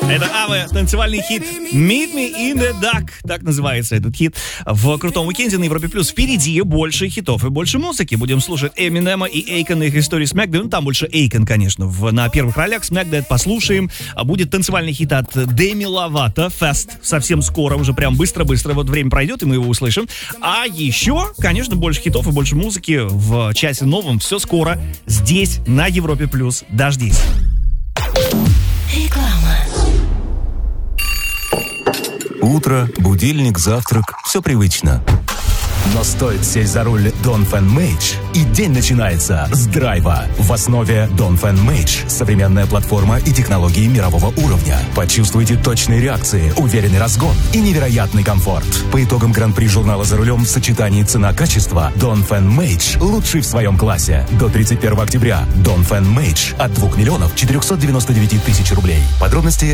Это Ава, танцевальный хит «Meet Me in the Dark». Так называется этот хит. В крутом уикенде на Европе Плюс впереди больше хитов и больше музыки. Будем слушать Эминема и Эйкона, их истории с Мэг. Ну, там больше Эйкон, конечно, на первых ролях. С Мэг послушаем. Будет танцевальный хит от Деми Ловато, Fast. Совсем скоро, уже прям быстро-быстро. Вот время пройдет, и мы его услышим. А еще, конечно, больше хитов и больше музыки в часе новом. Все скоро здесь, на Европе Плюс. Дождись. Реклама. Утро, будильник, завтрак – все привычно. Но стоит сесть за руль Донфен Мейдж, и день начинается с драйва. В основе Донфен Мейдж – современная платформа и технологии мирового уровня. Почувствуйте точные реакции, уверенный разгон и невероятный комфорт. По итогам Гран-при журнала «За рулем» в сочетании цена-качество Донфен Мейдж лучший в своем классе. До 31 октября Донфен Мейдж от 2 499 000 рублей. Подробности